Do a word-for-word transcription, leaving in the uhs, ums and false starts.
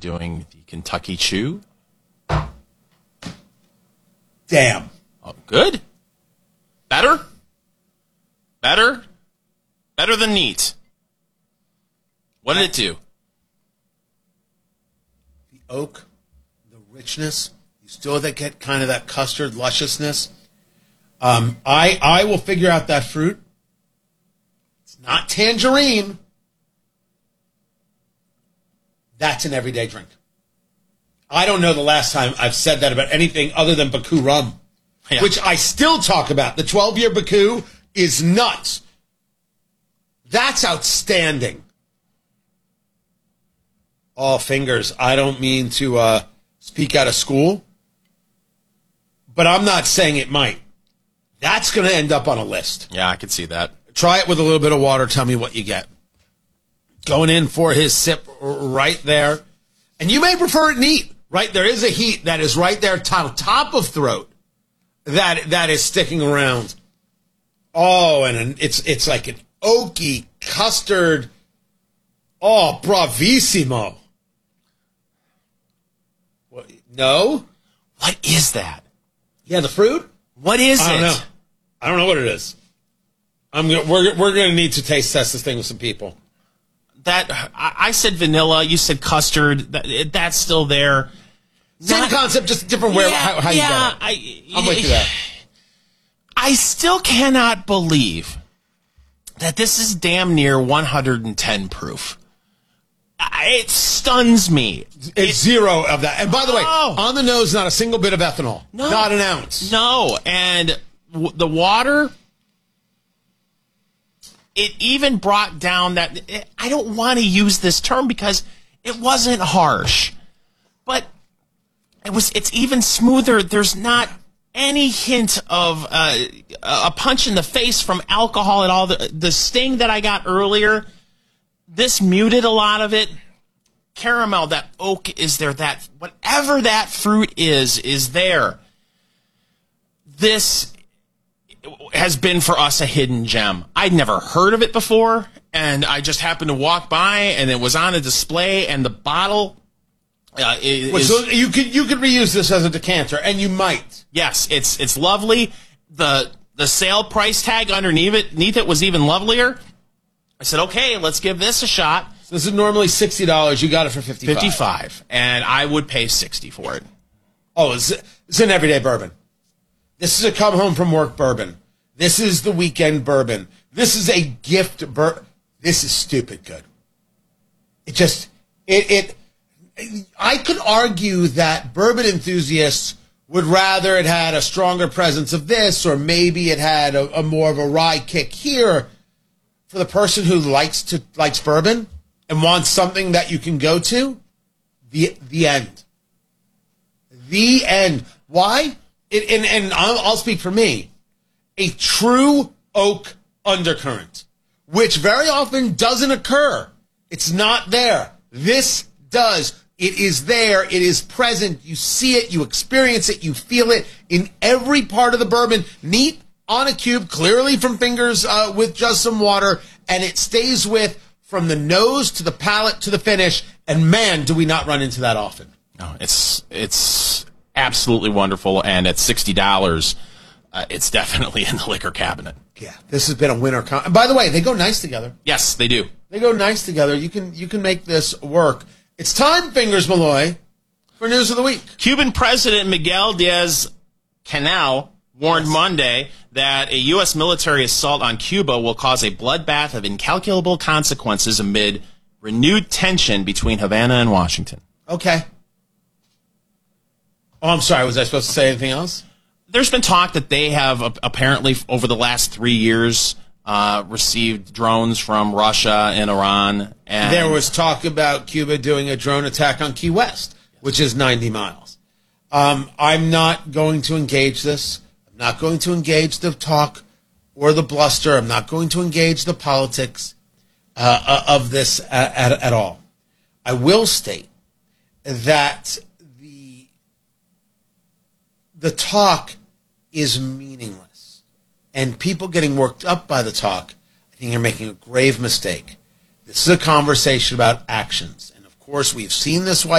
doing the Kentucky Chew. Damn. Oh, good. Better? Better? Better than neat. What did it do? The oak, the richness, you still get kind of that custard lusciousness. Um, I I will figure out that fruit. It's not tangerine. That's an everyday drink. I don't know the last time I've said that about anything other than Baku rum, Yeah. which I still talk about. The twelve-year Baku is nuts. That's outstanding. Oh, fingers. I don't mean to uh, speak out of school, but I'm not saying it might. That's going to end up on a list. Yeah, I could see that. Try it with a little bit of water. Tell me what you get. Going in for his sip right there. And you may prefer it neat, right? There is a heat that is right there, top, top of throat, that that is sticking around. Oh, and an, it's it's like an oaky custard. Oh, bravissimo. What, no? What is that? Yeah, the fruit? What is I don't it? know. I don't know what it is. I'm gonna, we're we're going to need to taste test this thing with some people. That I, I said vanilla. You said custard. That, it, that's still there. Same Not- concept, just different where Yeah, how, how you yeah, get it. I, I'm with you there. I still cannot believe that this is damn near one hundred ten proof. I- It stuns me. It's It- zero of that. And by the way, Oh. on the nose, not a single bit of ethanol. No. Not an ounce. No, and w- the water, it even brought down that, it, I don't want to use this term because it wasn't harsh, but it was. It's even smoother. There's not any hint of uh, a punch in the face from alcohol at all. The, the sting that I got earlier, this muted a lot of it. Caramel, that oak is there. That whatever that fruit is, is there. This has been for us a hidden gem. I'd never heard of it before, and I just happened to walk by, and it was on a display, and the bottle uh, is, Well, so you could you could reuse this as a decanter, and you might. yes, it's it's lovely. The the sale price tag underneath it, underneath it was even lovelier. I said, okay, let's give this a shot. This is normally sixty dollars. You got it for fifty-five. fifty-five, and I would pay sixty for it. Oh, it's, it's an everyday bourbon. This is a come home from work bourbon. This is the weekend bourbon. This is a gift bourbon. This is stupid good. It just, it, it, I could argue that bourbon enthusiasts would rather it had a stronger presence of this, or maybe it had a, a more of a rye kick here. For the person who likes to likes bourbon and wants something that you can go to, the the end. The end. Why? It, and and I'll, I'll speak for me. A true oak undercurrent, which very often doesn't occur. It's not there. This does. It is there. It is present. You see it. You experience it. You feel it in every part of the bourbon. Neat on a cube, clearly from fingers uh, with just some water, and it stays with from the nose to the palate to the finish. And man, do we not run into that often. No, it's it's absolutely wonderful, and at sixty dollars, uh, it's definitely in the liquor cabinet. Yeah, this has been a winner. Con- and by the way, they go nice together. Yes, they do. They go nice together. You can you can make this work. It's time, Fingers Malloy, for News of the Week. Cuban President Miguel Diaz-Canel warned Monday that a U S military assault on Cuba will cause a bloodbath of incalculable consequences amid renewed tension between Havana and Washington. Okay. Oh, I'm sorry. Was I supposed to say anything else? There's been talk that they have uh, apparently over the last three years uh, received drones from Russia and Iran. And There was talk about Cuba doing a drone attack on Key West, which is ninety miles. Um, I'm not going to engage this. I'm not going to engage the talk or the bluster. I'm not going to engage the politics uh, of this at, at, at all. I will state that the the talk is meaningless, and people getting worked up by the talk, I think you're making a grave mistake. This is a conversation about actions, and of course, we've seen this